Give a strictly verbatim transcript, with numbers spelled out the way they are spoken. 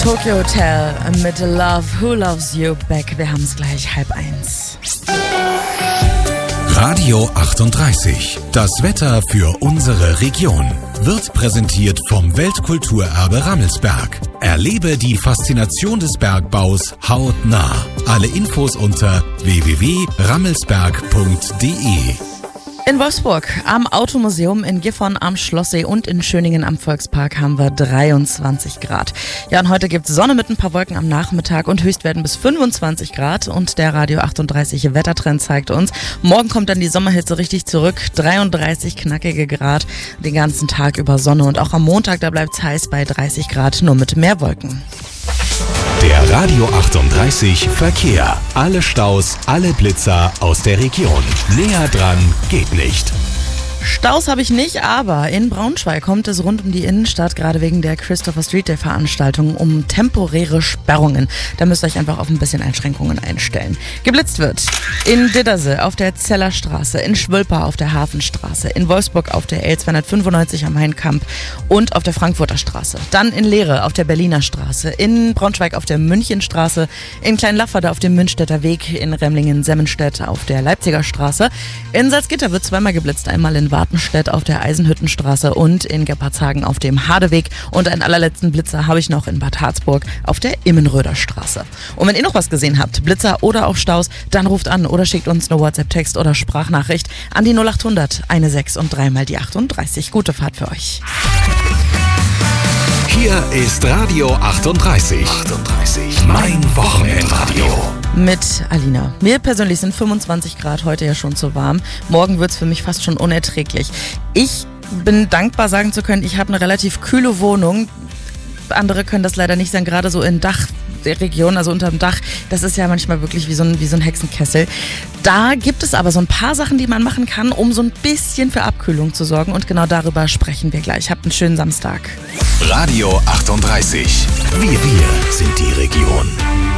Tokyo Hotel mit Love, Who Loves You Back. Wir haben es gleich halb eins. Radio achtunddreißig. Das Wetter für unsere Region wird präsentiert vom Weltkulturerbe Rammelsberg. Erlebe die Faszination des Bergbaus hautnah. Alle Infos unter w w w punkt rammelsberg punkt d e. In Wolfsburg, am Automuseum, in Gifhorn am Schlosssee und in Schöningen am Volkspark haben wir dreiundzwanzig Grad. Ja, und heute gibt es Sonne mit ein paar Wolken am Nachmittag und Höchstwerten bis fünfundzwanzig Grad. Und der Radio achtunddreißig Wettertrend zeigt uns, morgen kommt dann die Sommerhitze richtig zurück. dreiunddreißig knackige Grad, den ganzen Tag über Sonne. Und auch am Montag, da bleibt es heiß bei dreißig Grad, nur mit mehr Wolken. Der Radio achtunddreißig Verkehr. Alle Staus, alle Blitzer aus der Region. Näher dran geht nicht. Staus habe ich nicht, aber in Braunschweig kommt es rund um die Innenstadt, gerade wegen der Christopher Street Day Veranstaltung, um temporäre Sperrungen. Da müsst ihr euch einfach auf ein bisschen Einschränkungen einstellen. Geblitzt wird in Diddersee auf der Zeller Straße, in Schwölper auf der Hafenstraße, in Wolfsburg auf der L zweihundertfünfundneunzig am Hainkamp und auf der Frankfurter Straße. Dann in Lehre auf der Berliner Straße, in Braunschweig auf der Münchenstraße, in Kleinlafferde auf dem Münchstädter Weg, in Remlingen-Semmenstedt auf der Leipziger Straße. In Salzgitter wird zweimal geblitzt, einmal in Wartenstedt auf der Eisenhüttenstraße und in Gerpartshagen auf dem Hadeweg. Und einen allerletzten Blitzer habe ich noch in Bad Harzburg auf der Immenröder Straße. Und wenn ihr noch was gesehen habt, Blitzer oder auch Staus, dann ruft an oder schickt uns eine WhatsApp-Text oder Sprachnachricht an die null achthundert sechzehn und dreimal die achtunddreißig. Gute Fahrt für euch. Hier ist Radio achtunddreißig. achtunddreißig. Mein Wochenendradio. Mit Alina. Mir persönlich sind fünfundzwanzig Grad heute ja schon zu warm. Morgen wird es für mich fast schon unerträglich. Ich bin dankbar, sagen zu können, ich habe eine relativ kühle Wohnung. Andere können das leider nicht sein, gerade so in Dachregion, also unterm Dach. Das ist ja manchmal wirklich wie so ein, wie so ein Hexenkessel. Da gibt es aber so ein paar Sachen, die man machen kann, um so ein bisschen für Abkühlung zu sorgen. Und genau darüber sprechen wir gleich. Habt einen schönen Samstag. Radio achtunddreißig. Wir, wir sind die Region.